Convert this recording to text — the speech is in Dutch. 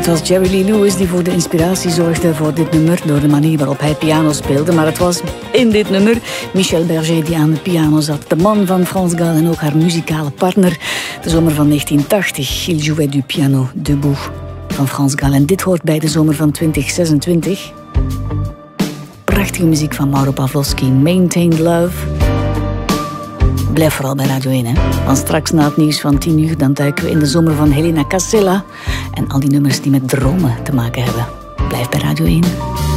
Het was Jerry Lee Lewis die voor de inspiratie zorgde voor dit nummer door de manier waarop hij piano speelde. Maar het was in dit nummer Michel Berger die aan de piano zat. De man van France Gall en ook haar muzikale partner. De zomer van 1980. Il jouait du piano debout van France Gall. En dit hoort bij de zomer van 2026. Prachtige muziek van Mauro Pavlovsky. Maintained Love. Blijf vooral bij Radio 1, hè. Want straks na het nieuws van 10 uur... dan duiken we in de zomer van Helena Casella. En al die nummers die met dromen te maken hebben. Blijf bij Radio 1.